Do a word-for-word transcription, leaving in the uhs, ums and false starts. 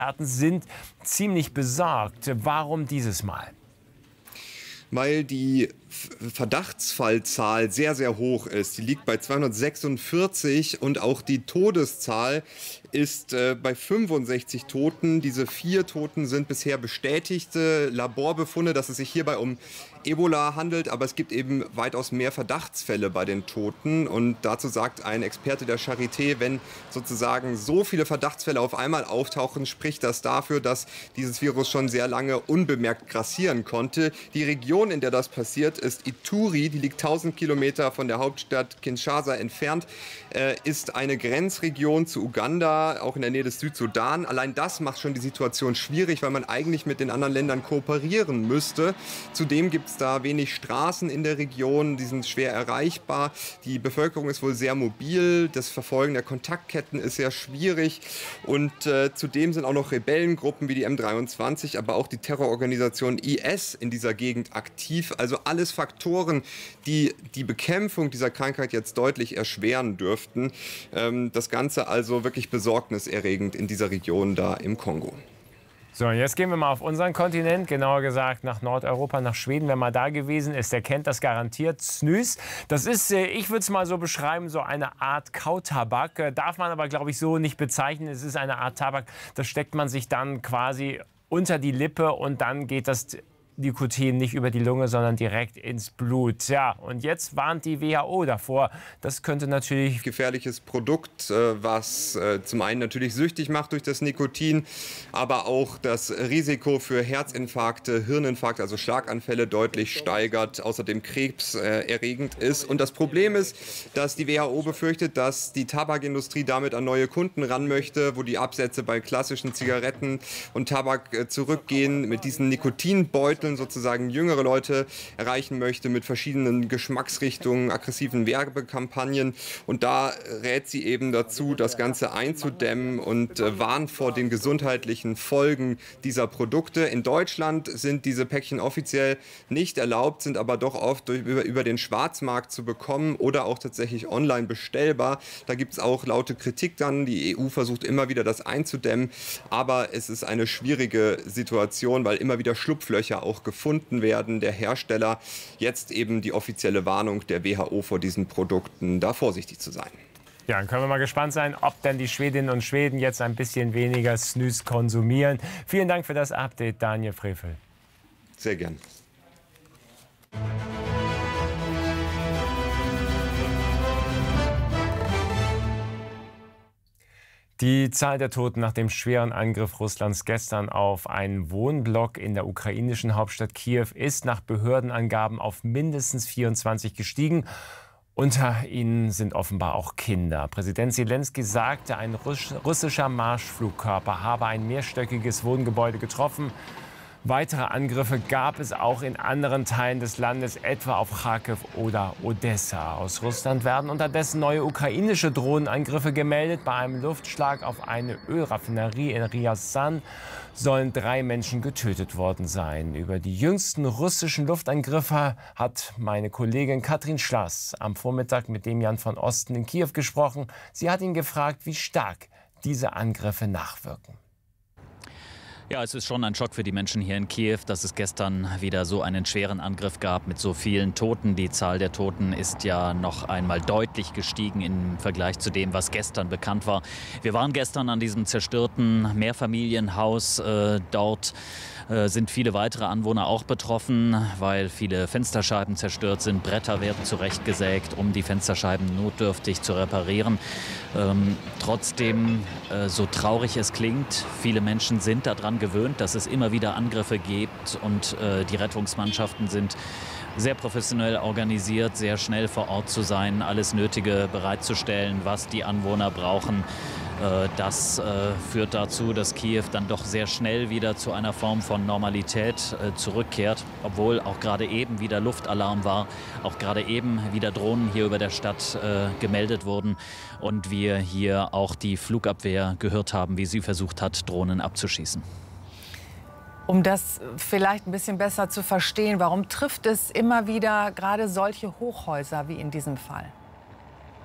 Experten sind ziemlich besorgt. Warum dieses Mal? Weil die Verdachtsfallzahl sehr, sehr hoch ist. Die liegt bei zweihundertsechsundvierzig und auch die Todeszahl ist äh, bei fünfundsechzig Toten. Diese vier Toten sind bisher bestätigte Laborbefunde, dass es sich hierbei um Ebola handelt, aber es gibt eben weitaus mehr Verdachtsfälle bei den Toten. Und dazu sagt ein Experte der Charité, wenn sozusagen so viele Verdachtsfälle auf einmal auftauchen, spricht das dafür, dass dieses Virus schon sehr lange unbemerkt grassieren konnte. Die Region, in der das passiert, ist Ituri, die liegt tausend Kilometer von der Hauptstadt Kinshasa entfernt, äh, ist eine Grenzregion zu Uganda, auch in der Nähe des Südsudan. Allein das macht schon die Situation schwierig, weil man eigentlich mit den anderen Ländern kooperieren müsste. Zudem gibt es da wenig Straßen in der Region, die sind schwer erreichbar. Die Bevölkerung ist wohl sehr mobil, das Verfolgen der Kontaktketten ist sehr schwierig und äh, zudem sind auch noch Rebellengruppen wie die M dreiundzwanzig, aber auch die Terrororganisation I S in dieser Gegend aktiv. Also alles Faktoren, die die Bekämpfung dieser Krankheit jetzt deutlich erschweren dürften. Ähm, das Ganze also wirklich besorgniserregend in dieser Region da im Kongo. So, jetzt gehen wir mal auf unseren Kontinent, genauer gesagt nach Nordeuropa, nach Schweden. Wer mal da gewesen ist, der kennt das garantiert. Snus, das ist, ich würde es mal so beschreiben, so eine Art Kautabak. Darf man aber, glaube ich, so nicht bezeichnen. Es ist eine Art Tabak, das steckt man sich dann quasi unter die Lippe und dann geht das Nikotin nicht über die Lunge, sondern direkt ins Blut. Ja, und jetzt warnt die W H O davor. Das könnte natürlich gefährliches Produkt, was zum einen natürlich süchtig macht durch das Nikotin, aber auch das Risiko für Herzinfarkte, Hirninfarkte, also Schlaganfälle deutlich steigert, außerdem krebserregend ist. Und das Problem ist, dass die W H O befürchtet, dass die Tabakindustrie damit an neue Kunden ran möchte, wo die Absätze bei klassischen Zigaretten und Tabak zurückgehen, mit diesen Nikotinbeuteln sozusagen jüngere Leute erreichen möchte mit verschiedenen Geschmacksrichtungen, aggressiven Werbekampagnen. Und da rät sie eben dazu, das Ganze einzudämmen und äh, warnt vor den gesundheitlichen Folgen dieser Produkte. In Deutschland sind diese Päckchen offiziell nicht erlaubt, sind aber doch oft durch, über, über den Schwarzmarkt zu bekommen oder auch tatsächlich online bestellbar. Da gibt es auch laute Kritik dann. Die E U versucht immer wieder, das einzudämmen. Aber es ist eine schwierige Situation, weil immer wieder Schlupflöcher auch gefunden werden. Der Hersteller jetzt eben die offizielle Warnung der W H O vor diesen Produkten, da vorsichtig zu sein. Ja, dann können wir mal gespannt sein, ob denn die Schwedinnen und Schweden jetzt ein bisschen weniger Snus konsumieren. Vielen Dank für das Update, Daniel Frevel. Sehr gern. Die Zahl der Toten nach dem schweren Angriff Russlands gestern auf einen Wohnblock in der ukrainischen Hauptstadt Kiew ist nach Behördenangaben auf mindestens vierundzwanzig gestiegen. Unter ihnen sind offenbar auch Kinder. Präsident Selenskyj sagte, ein russischer Marschflugkörper habe ein mehrstöckiges Wohngebäude getroffen. Weitere Angriffe gab es auch in anderen Teilen des Landes, etwa auf Charkiw oder Odessa. Aus Russland werden unterdessen neue ukrainische Drohnenangriffe gemeldet. Bei einem Luftschlag auf eine Ölraffinerie in Ryazan sollen drei Menschen getötet worden sein. Über die jüngsten russischen Luftangriffe hat meine Kollegin Katrin Schlass am Vormittag mit Demian von Osten in Kiew gesprochen. Sie hat ihn gefragt, wie stark diese Angriffe nachwirken. Ja, es ist schon ein Schock für die Menschen hier in Kiew, dass es gestern wieder so einen schweren Angriff gab mit so vielen Toten. Die Zahl der Toten ist ja noch einmal deutlich gestiegen im Vergleich zu dem, was gestern bekannt war. Wir waren gestern an diesem zerstörten Mehrfamilienhaus. Äh, dort äh, sind viele weitere Anwohner auch betroffen, weil viele Fensterscheiben zerstört sind. Bretter werden zurechtgesägt, um die Fensterscheiben notdürftig zu reparieren. Ähm, trotzdem, äh, so traurig es klingt, viele Menschen sind daran gewöhnt, dass es immer wieder Angriffe gibt und äh, die Rettungsmannschaften sind sehr professionell organisiert, sehr schnell vor Ort zu sein, alles Nötige bereitzustellen, was die Anwohner brauchen. Äh, das äh, führt dazu, dass Kiew dann doch sehr schnell wieder zu einer Form von Normalität äh, zurückkehrt, obwohl auch gerade eben wieder Luftalarm war, auch gerade eben wieder Drohnen hier über der Stadt äh, gemeldet wurden und wir hier auch die Flugabwehr gehört haben, wie sie versucht hat, Drohnen abzuschießen. Um das vielleicht ein bisschen besser zu verstehen, warum trifft es immer wieder gerade solche Hochhäuser wie in diesem Fall?